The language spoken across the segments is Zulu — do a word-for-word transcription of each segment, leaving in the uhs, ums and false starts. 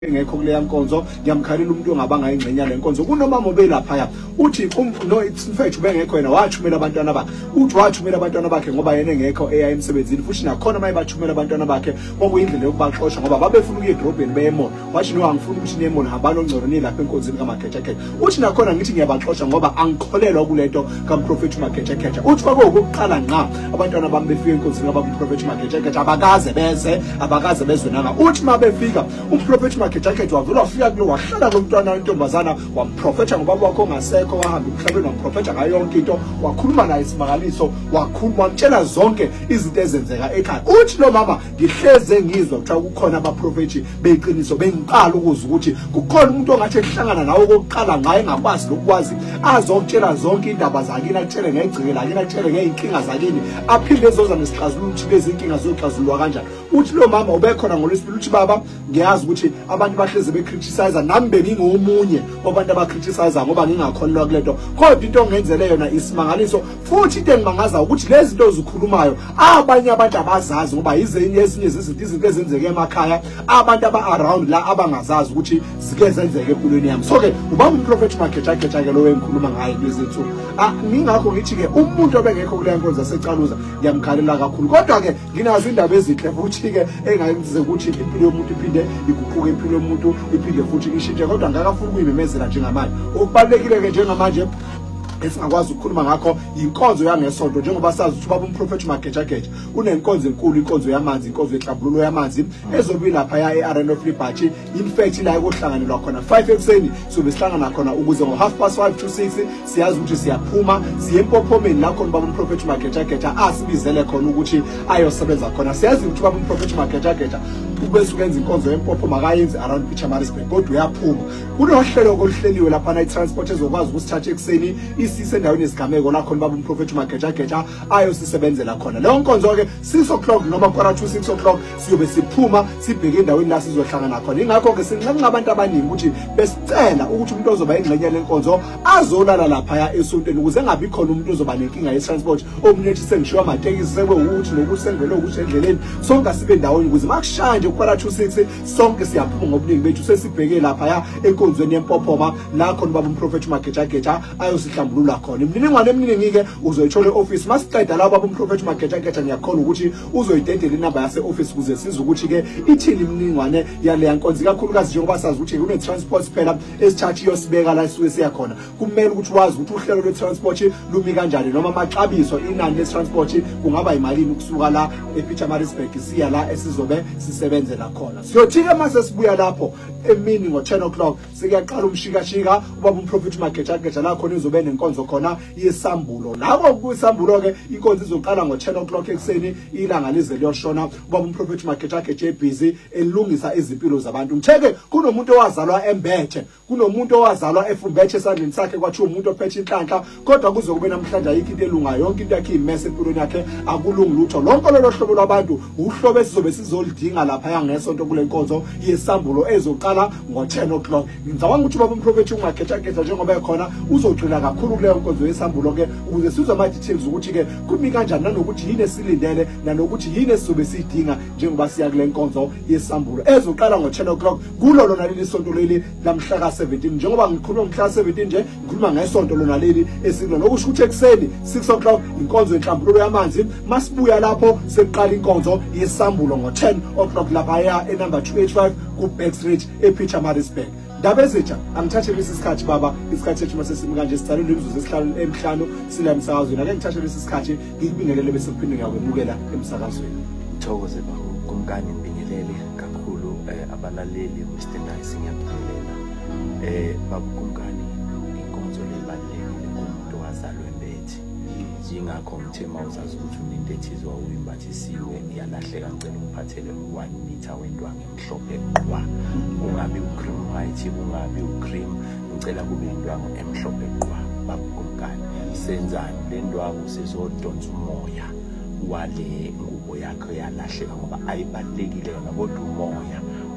Ngekho kuleya nkonzo ngiyamkhalela umuntu ongabanga ingxenya le nkonzo kunoma mobe lapha uthi no it's in fact ubengekho yena wathumela abantwana bakhe uthi wathumela abantwana bakhe ngoba yena engekho eya emsebenzini futhi nakhona maye bathumela abantwana bakhe okuyindlela yokubaxosha ngoba babefuna ukuya edrobheni beyemona wathi no angifuni ukuthi niyemona hamba nongcoro ni lapha enkonzini kaMakhetshakhetha uthi nakhona ngithi ngiyabaxosha ngoba angikholelwa kuleto kaMprophet Makhetshakhetha uthi kwakuqala nqa abantwana bami befika enkonzini kaMprophet Makhetshakhetha abakaze beze abakaze bezwe nanga uthi mabefika uMprophet Makhetshakhetha wavula wafika kulo wahlala nomntwana wentombazana wamprofetha ngoba wakho ngasekho wahamba emhlabeni wamprofetha ngayo yonke into wakhuluma naye isimangaliso wakhuluma wamtshela zonke izinto ezenzeka ekhaya uthi lo mama ngihleze ngizwa kuthiwa kukhona abaprofethi beqiniso bengiqala ukuzwa ukuthi kukhona umuntu ongathi ehlangana nawe okokuqala ngaye engakwazi lokwazi azokutshela zonke indaba zakini atshele ngegcike lakini atshele ngeinkinga zakini aphinde ezoza nesixazululo ukuthi lezi inkinga zoxazululwa kanjani uthi lo mama ubekhona ngolwesibili uthi baba ngiyazi ukuthi abantu bahleze becriticize nami bengingomunye wabantu abacriticize ngoba ngingakholelwa kulento kodwa into ongenzele yona isimangaliso futhi into engimangaza ukuthi lezi zinto ozikhulumayo abanye abantu abazazi ngoba izinye ezinye izinto izinto ezenzeke emakhaya abantu aba around la abangazazi ukuthi zike zenzeke empilweni yami so ke ubaba uMprophet Makhetshakhetha ke lo wengikhuluma ngaye lezinto ah ngingakho ngithi ke umuntu obengekho kule nkonzo yaseCaluza ngiyamkhalela kakhulu kodwa ke nginazo indaba ezinhle futhi ke engayenze ukuthi impilo yomuntu iphinde iguquke impilo yomuntu iphinde futhi ishintshe kodwa ngakafuna ukuyimemezela njengamanje okubalekile ke njengamanje esingakwazi ukukhuluma ngakho inkonzo yangesonto njengoba sazi ukuthi ubaba uMprophet Makhetshakhetha unenkonzo enkulu inkonzo yamanzi inkonzo ehlabululo yamanzi ezobi lapha ya eArena of Liberty in fact la ukuhlanganelwa khona five ekseni so besihlangana khona ukuze ngo half past five to six siyazi ukuthi siyaphuma siye empophomeni la khona ubaba uMprophet Makhetshakhetha asibizele khona ukuthi ayosebenza khona siyazi ukuthi ubaba uMprophet Makhetshakhetha ubese ukwenza inkonzo yempopho makayenzi around Pietermaritzburg kodwa uyaphuma kunohlelo oluhleliwe lapha na transport ezokwazi ukusithatha ekseni isise endaweni esigameko la khona ubaba uMprophet Makhetshakhetha ayosisebenzela khona leyo nkonzo ke six o'clock noma quarter to six o'clock siyobe siphuma sibheke endaweni la sizohlangana khona ingakho ke sinqabantu abaningi ukuthi besicela ukuthi umuntu ozoba ingxenye lenkonzo azolala lapha ya esontweni ukuze engabi khona umuntu ozoba nenkinga ye-transport omnethi sengishiwa amatekisi sekwe ukuthi nokuthi sengivele ukuthi endleleni sonke asibe ndawonye ukuze makushanje quarter to six sonke siyaphuma ngobuningi bethu sesibheke lapha ya enkonzweni yempophoma la khona ubaba uMprophet Makhetshakhetha ayosihlambulula khona imininingwane eminingi ke uzoyithola e-office masiqeda la ubaba uMprophet Makhetshakhetha ngiyakhona ukuthi uzoyidedela inamba yase office kuze size ukuthi ke ithini imininingwane yale nkonzo kakhulukazi njengoba sazi ukuthi kune transport phela esithatha iyosibeka la isuke siya khona kumele ukuthi wazi ukuthi uhlelo lwe-transport lumi kanjani noma amaxabiso inani le-transport kungaba imalini ukusuka la ePietermaritzburg siya la esizobe sisebenzela khona siyothika mase sibuya lapho emini ngo ten o'clock sikuyaqala umshikashika ubaba uMprophet Makhetshakhetha la khona izobe nenkonzo khona yesambulo lapho kuisambulo ke inkonzo izoqala ngo ten o'clock ekseni ilanga lize liyoshona ubaba uMprophet Makhetshakhetha ebusy elungisa izimpilo zabantu ngitheke kunomuntu owazalwa embethe kunomuntu owazalwa efumbethe esandleni sakhe kwathiwa umuntu ophethe inhlanhla kodwa kuzokube namhlanje ayikho into elungayo yonke into yakhe imess empilweni yakhe akulungi lutho lonke lolo hlobo lwabantu uhlobo esizobe sizolidinga lapha yangesonto kule nkonzo yesambulo ezoqala ngo ten o'clock ngicabanga ukuthi ubaba uMprophet Makhetshakhetha njengoba ekhona uzogcina kakhulu kuleyo nkonzo yesambulo ke ukuze sizwe ama details ukuthi ke kumi kanjani nanokuthi yini esilindele nanokuthi yini esizobe sidinga njengoba siya kule nkonzo yesambulo ezoqala ngo ten o'clock kulo lona leli sonto leli lamhla ka seventeen njengoba ngikhuluma ngomhla seventeen nje ngikhuluma ngesonto lona leli esilo nokusho ukuthi ekseni six o'clock inkonzo yenhlambululo yamanzi masibuya lapho seqala inkonzo yesambulo ngo ten o'clock lapha ya enumber two eighty-five ku Backstreet ePietermaritzburg ndaba ezitsha angithathe lesi sikhathi baba isikhathi sethu masesimi kanje sicala imizuzu esihlanu emhlanu sila emsakazweni ake ngithathe lesi sikhathi ngikubingelele bese kuphinde ngiyakubukela emsakazweni thokoze baba kumkani ngibingelele kakhulu abalaleli Mister Nice ngiyabingelela eh baba kumkani inkonzo lebalekile kumuntu wazalwe embethe yingakho ngithema uzazi ukuthi umuntu ethizwa uyimbathisiwe iyalahleka ngicela ungiphathele one meter wendwangu emhlophe qwa ungabi ucream white ungabi ucream ngicela kube indwangu emhlophe qwa babukumkani senzani le ndwangu sizodonsa umoya wale ngubo yakho yalahleka ngoba ayibalekile yona kodwa umoya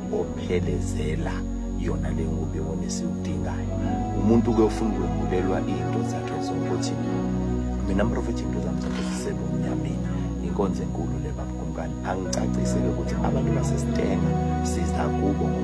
ophelezela yona le ngubo yona esiudingayo umuntu kuyofuna ukwelulwa into zakhe zokuthi mina Mprofethi into zami zisebe umnyameni inkonzo enkulu le babukumkani angicacise ukuthi abantu basesitenga siza kubo